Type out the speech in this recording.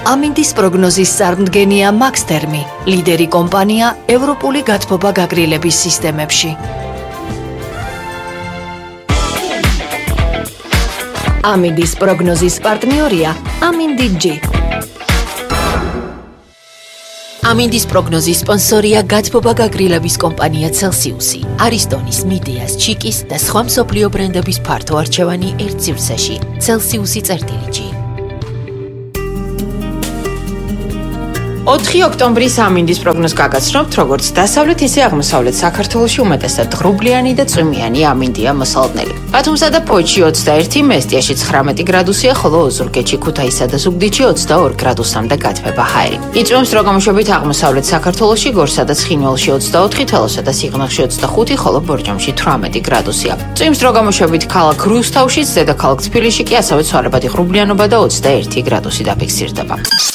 ამინდის პროგნოზის წარმდგენია მაქსთერმი, ლიდერი კომპანია ევროპული გათბობა გაგრილების სისტემებში. ამინდის პროგნოზის პარტნიორია ამინდი-G. ამინდის პროგნოზის სპონსორია გათბობა გაგრილების კომპანია Celsius-ი, არისტონის, მიდეას, ჩიკის და სხვა მსოფლიო ბრენდების ფართო არჩევანი ერთ სივრცეში. Celsius-ი. 4 ოქტომბრის ამინდის პროგნოზს გაგაცნობთ, როგორც დასავლეთ, ისე აღმოსავლეთ საქართველოში უმეტესად ღრუბლიანი და წვიმიანი ამინდია მოსალოდნელი. ბათუმსა და ფოთში 21, მესტიაში 19 გრადუსია, ხოლო ოზურგეთში, ქუთაისსა და ზუგდიდში 22 გრადუსამდე გათბება ჰაერი. იწვევს დრო გამოშვებით აღმოსავლეთ საქართველოში, გორსა და ცხინვალში 24, თელავსა და სიღნაღში 25, ხოლო ბორჯომში 18 გრადუსია. წვიმს დრო გამოშვებით ქალაქ რუსთავშიც, დედაქალაქ თბილისში კი ასევე ცვალებადი ღრუბლიანობა და 21 გრადუსი დაფიქსირდება.